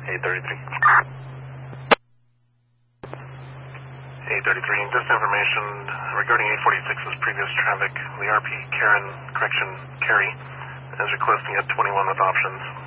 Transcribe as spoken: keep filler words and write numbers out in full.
eight thirty-three. eight thirty-three, just information regarding eight forty-six's previous traffic. The R P Karen, correction, Carrie, is requesting at twenty-one with options.